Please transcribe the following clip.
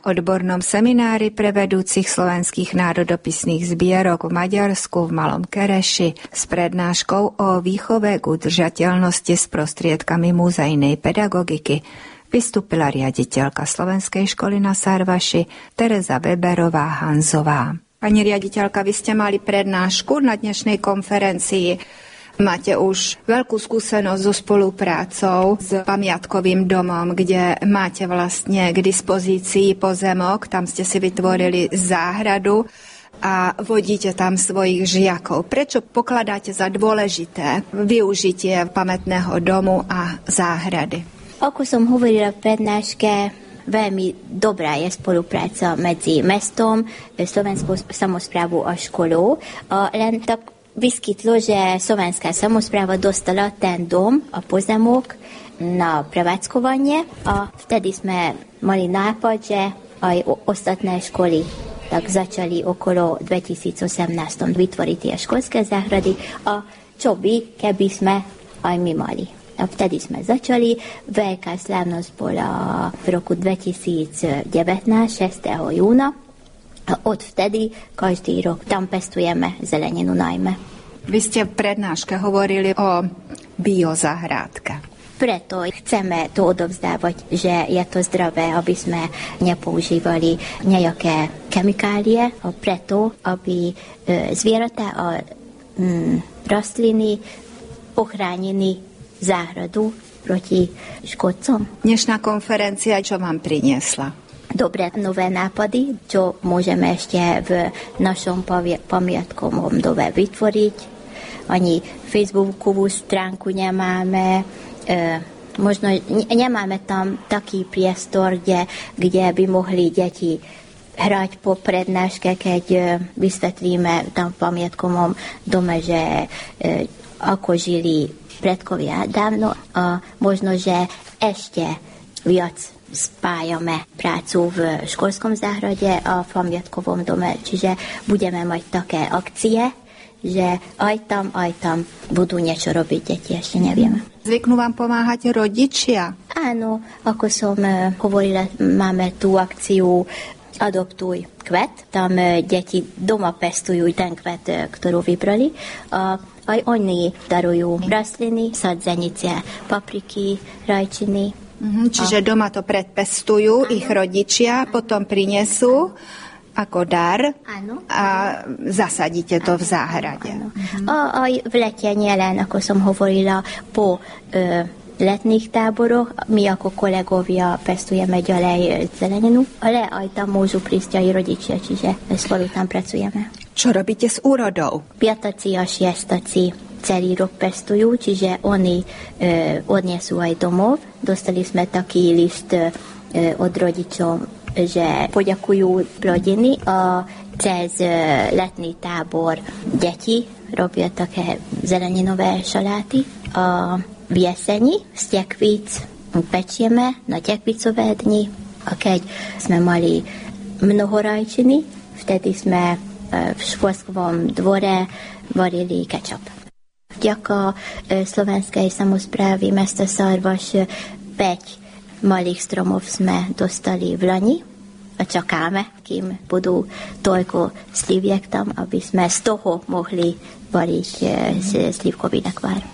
odbornom seminári pre vedúcich slovenských národopisných zbierok v Maďarsku v Malom Kereši s prednáškou o výchove k udržateľnosti s prostriedkami muzejnej pedagogiky vystúpila riaditeľka Slovenskej školy na Sarvaši Tereza Weberová-Hanzová. Pani riaditeľka, vy ste mali prednášku na dnešnej konferencii. Máte už veľkú skúsenosť so spoluprácou s pamiatkovým domom, kde máte vlastne k dispozícii pozemok. Tam ste si vytvorili záhradu a vodíte tam svojich žiakov. Prečo pokladáte za dôležité využitie pamätného domu a záhrady? Ako som hovorila v prednáške, veľmi dobrá je spolupráca medzi mestom, Slovenskou samosprávou a školou. Len tak vyskytlo, že Slovenská samospráva dostala ten dom a pozemok na prevádzkovanie a vtedy sme mali nápad, že aj ostatné školy tak začali okolo 2018 vytvoriť tie školské záhrady a čo by, keby sme aj my mali. A vtedy sme začali. Veľká slávnosť bola v roku 2019, 6. júna. A odvtedy každý rok tam pestujeme zeleninu najmä. Vy ste v prednáške hovorili o biozahrádke. Preto chceme to odovzdávať, že je to zdravé, aby sme nepoužívali nejaké chemikálie, a preto, aby zvieratá a rastliny ochránili záhradu proti škodcom. Dnešná konferencia čo vám priniesla? Dobré nové nápady, čo môžeme ešte v našom pamiatkovom dome vytvoriť. Ani Facebookovú stránku nemáme. Možno nemáme tam taký priestor, kde by mohli deti hrať po prednáške, keď vysvetlíme tam v pamiatkovom dome, že ako žili predkovia dávno. A možno, že ešte viac spájame prácu v školskom záhrade a v pamiatkovom dome. Čiže budeme mať také akcie, že aj tam budú niečo robiť deti, ešte nevieme. Zvyknú vám pomáhať rodičia? Áno, ako som hovorila, máme tú akciu Adoptuj kvet. Tam deti doma pestujú ten kvet, ktorú vybrali. A aj oni darujú rastliny, sadzenice, papriky, rajčiny. Čiže doma to predpestujú ich rodičia, potom prinesú ako dar a zasadíte to v záhrade. A aj v lete nielen, ako som hovorila, po letných táboroch my ako kolegovia pestujeme ďalej zeleninu, ale aj tam môžu prísť aj rodičia, čiže spolu tam pracujeme. Čo robíte s úrodou? Piataci a šiestaci celý rok pestujú, čiže oni odnesú aj domov. Dostali sme taký list od rodičov, že poďakujú rodiny a cez letný tábor deti robia také zeleninové šaláty a v jeseni z tekvíc pečieme na tekvicové dni a keď sme mali mnoho rajčiny, vtedy sme v školskovom dvore varili kečup. Vďaka Slovenskej samosprávy mesta Sarvaš 5 malých stromov sme dostali v lani a čakáme, kým budú toľko sliviek tam, aby sme z toho mohli variť slivkový nekvár.